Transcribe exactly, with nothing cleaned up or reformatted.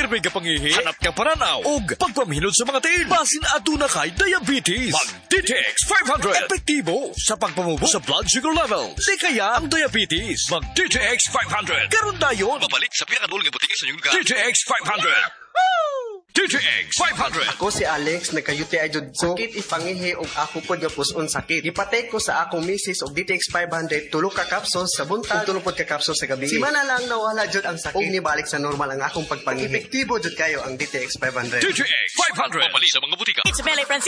may kapangihi, hanap ka paranaw, o pagpamhilot sa mga tiil. Basin aduna kay diabetes. Mag-D T X five hundred. Epektibo sa pagpamubo sa blood sugar level. Di kaya ang diabetes. Mag-D T X five hundred. Karon dayon. Mabalik sa pinakadul nga butika sa inyong lugar. D T X five hundred. D T X five hundred. Ako si Alex, nagka-U T I jud ko. Sakit ipangihi og ako pod nga puson sakit. Ipatay ko sa akong misis og D T X five hundred, tulo ka capsules sa buntag, tulo pod ka capsules sa gabi. Si mana lang nawala jud ang sakit. Og nibalik sa normal ang akong pagpangihi. Epektibo jud kayo ang D T X five hundred. D T X five hundred. Mabalik sa mga butika. It's Belle Francis.